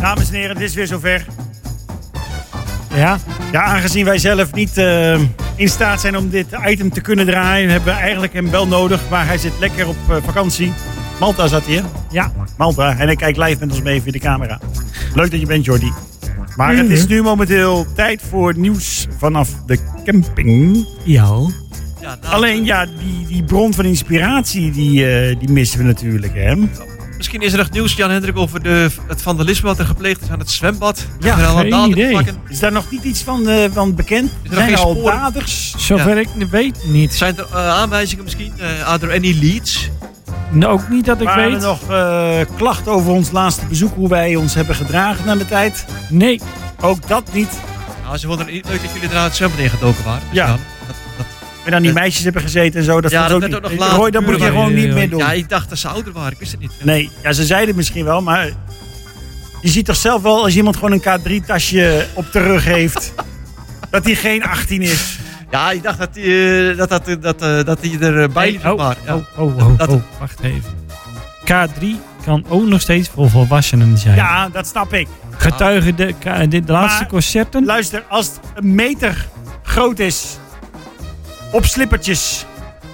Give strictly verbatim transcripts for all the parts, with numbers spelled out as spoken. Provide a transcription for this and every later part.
Dames en heren, het is weer zover. Ja? Ja, aangezien wij zelf niet uh, in staat zijn om dit item te kunnen draaien, hebben we eigenlijk hem wel nodig. Maar hij zit lekker op uh, vakantie. Malta zat hier. Ja. Malta. En hij kijkt live met ons mee via de camera. Leuk dat je bent, Jordi. Maar mm-hmm. Het is nu momenteel tijd voor nieuws vanaf de camping. Ja. Ja, nou, Alleen ja, die, die bron van inspiratie, die, uh, die missen we natuurlijk, hè? Misschien is er nog nieuws, Jan-Hendrik, over de, het vandalisme wat er gepleegd is aan het zwembad. Ja, er al geen daden idee. plakken. Is daar nog niet iets van, uh, van bekend? Is er Zijn nog er geen al sporen? daders? Zover Ja. ik weet niet. Zijn er uh, aanwijzingen misschien? Uh, are there any leads? Nou, ook niet dat ik Waren weet. er nog uh, klachten over ons laatste bezoek, hoe wij ons hebben gedragen na de tijd? Nee. Ook dat niet. Nou, ze vonden het niet leuk dat jullie er aan het zwembad ingedoken waren. Dus Ja. dan, dat, dat, En dan die meisjes hebben gezeten en zo. Dat Ja, was dat ook werd niet. ook nog later. Roy, dat moet je Buren gewoon waren- niet meer doen. ja, ik dacht dat ze ouder waren. Ik wist het niet. Nee, ja, ze zeiden misschien wel, maar je ziet toch zelf wel als iemand gewoon een K drie tasje op de rug heeft, dat hij geen achttien is. Ja, ik dacht dat hij uh, dat, dat, dat, uh, dat die erbij Hey, liep. oh, maar, ja. oh, oh, oh, Dat- oh, wacht even. K drie kan ook nog steeds voor volwassenen zijn. Ja, dat snap ik. Getuigen de, K- de, de laatste Maar- concerten. Luister, als het een meter groot is, op slippertjes.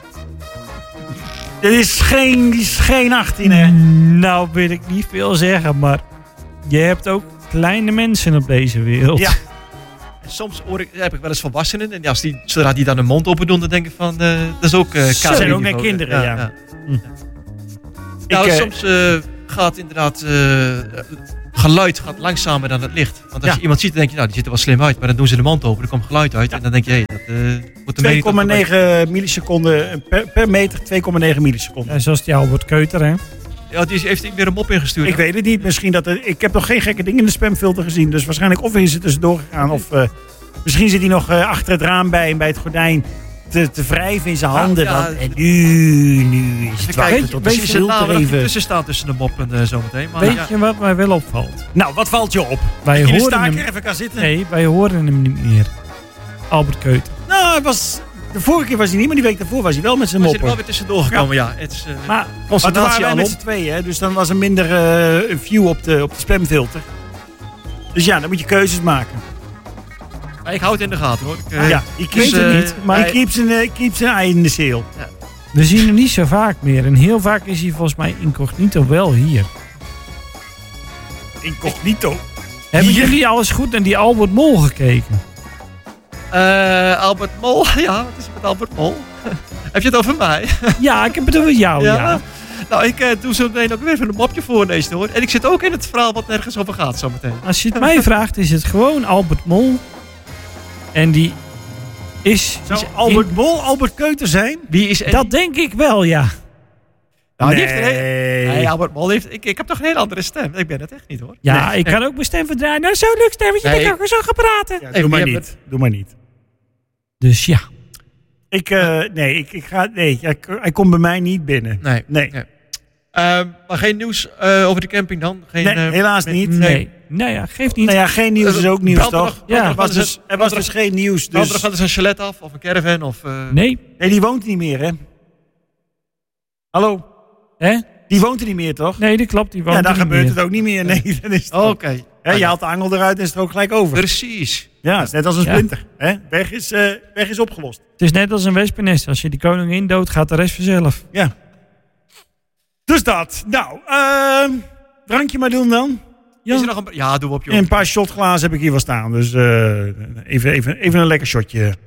Dit is geen, die is geen achttien, hè? Nou, wil ik niet veel zeggen, maar je hebt ook kleine mensen op deze wereld. Ja. En soms hoor ik, heb ik wel eens volwassenen. En als die, zodra die dan hun mond open doen, dan denk ik van, uh, dat is ook uh, K drie zijn ook net niveau. kinderen, ja. Hm. Nou, Ik, eh, soms uh, gaat inderdaad uh, geluid gaat langzamer dan het licht. Want als Ja. je iemand ziet, dan denk je, nou, die ziet er wel slim uit. Maar dan doen ze de mond open, er komt geluid uit. Ja. En dan denk je, hé, hey, dat uh, moet de twee komma negen milliseconden per, per meter, twee komma negen milliseconden. Ja, zoals die Albert Keuter, hè. Ja, die heeft weer een mop ingestuurd. Ik weet het niet. Misschien dat er, ik heb nog geen gekke dingen in de spamfilter gezien. Dus waarschijnlijk of is het tussendoor gegaan. Of uh, misschien zit hij nog uh, achter het raam bij en bij het gordijn te, te wrijven in zijn handen. Ja, van, ja. en nu, nu is het Kijk, wachten weet- tot de weet je- stilte nou, dat even. tussen staat tussen de moppen uh, zometeen. Maar Weet ja. je wat mij wel opvalt? Nou, wat valt je op? Wij In de horen staker hem... even gaan zitten? Nee, wij horen hem niet meer. Albert Keuter. Nou, hij was, de vorige keer was hij niet, maar die week daarvoor was hij wel met zijn We zitten wel moppen. weer tussendoor gekomen, ja. Het is, uh, Maar Maar toen concentratie waren wij aan met op. z'n tweeën, hè, dus dan was er minder uh, view op de, op de spamfilter. Dus ja, dan moet je keuzes maken. Maar ik hou het in de gaten, hoor. Ik, uh, ja, je weet keeps, het uh, niet, maar- je keeps zijn, uh, keeps zijn ei in de zeel. we zien hem niet zo vaak meer. En heel vaak is hij volgens mij incognito wel hier. Incognito. Hebben Hier? jullie alles goed naar die Albert Mol gekeken? Uh, Albert Mol, ja, wat is het met Albert Mol? Heb je het over mij? Ja, ik heb het over jou, ja. Nou, ik uh, doe zo meteen ook weer even een mopje voorlezen, hoor. En ik zit ook in het verhaal wat nergens over gaat zometeen. Als je het mij vraagt, is het gewoon Albert Mol. En die is... Zou is Albert in- Mol Albert Keuter zijn? Wie is... Dat denk ik wel, ja. Nou, die nee. heeft een hele- Nee, Albert Mol heeft... Ik, ik heb toch een hele andere stem? Ik ben het echt niet, hoor. Ja, Nee. ik kan ook mijn stem verdraaien. Nou, zo'n leuk stemmetje, Nee. ik kan ook zo gaan praten. Ja, Hey, doe maar wie niet. hebben Doe maar niet. Dus ja. Ik, uh, nee, ik, ik ga... Nee, hij, hij komt bij mij niet binnen. Nee. Nee. Nee. Uh, maar geen nieuws uh, over de camping dan? Geen, Nee, uh, helaas met- niet. Nee. Nee. Nou ja, geeft niet. Nou ja, geen nieuws is ook nieuws, Brandt er toch? nog- Ja, er brandt was, er dus, nog- er was brandt dus geen nieuws. er- Dus... Er gaat dus een chalet af of een caravan of... Uh, Nee. Nee, die woont niet meer, hè? Hallo? Hè? Die woont er niet meer, toch? Nee, dat klopt. Die woont Ja, dan er niet gebeurt meer. het ook niet meer. Nee, dan is het Oké. ook- Hè, je haalt de angel eruit en is er ook gelijk over. Precies. Ja, het is net als een Ja. splinter. Hè? Weg, is, uh, weg is opgelost. Het is net als een wespennest. Als je die koningin doodt, gaat de rest vanzelf. Ja. Dus dat. Nou, uh, drankje maar doen dan. Ja. Is er nog een... Ja, doe op, joh. En een paar shotglazen heb ik hier wel staan. Dus uh, even, even, even een lekker shotje.